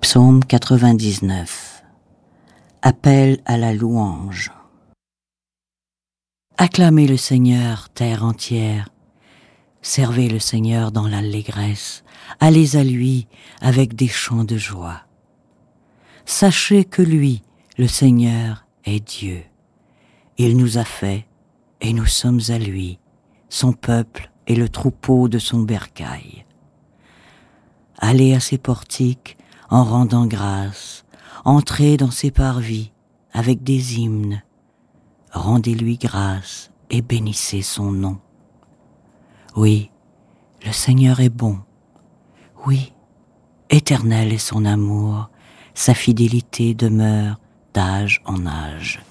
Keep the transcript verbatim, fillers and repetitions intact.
Psaume quatre-vingt-dix-neuf. Appel à la louange. Acclamez le Seigneur, terre entière. Servez le Seigneur dans l'allégresse. Allez à lui avec des chants de joie. Sachez que lui, le Seigneur, est Dieu. Il nous a fait, et nous sommes à lui, son peuple et le troupeau de son bercail. Allez à ses portiques en rendant grâce, entrez dans ses parvis avec des hymnes. Rendez-lui grâce et bénissez son nom. Oui, le Seigneur est bon. Oui, éternel est son amour, sa fidélité demeure d'âge en âge.